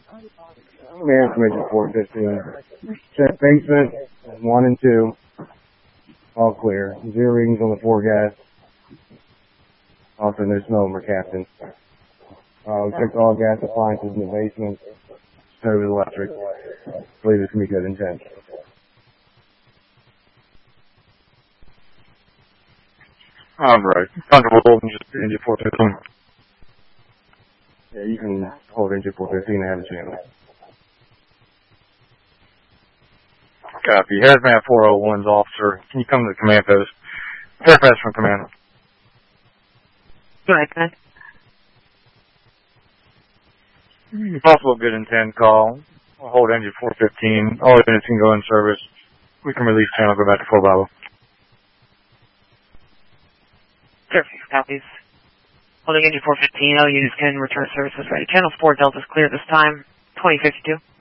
Man from engine 415. Check basement 1 and 2. All clear. 0 readings on the 4 gas. Also, no snow, Captain. We checked all gas appliances in the basement. Stove is electric. I believe it's going to be good in 10. Alright. Comfortable holding just engine 415. Yeah, you can hold engine 415 and have a channel. Copy. Hazmat 401's officer. Can you come to the command post? Fairfax from command. Go ahead, man. Possible good intent call. We'll hold engine 415. All units can go in service. We can release channel, go back to Fort Bravo. Fairfax copies. Holding engine 415, all units can return services ready. Channel 4 Delta's clear this time. 2052.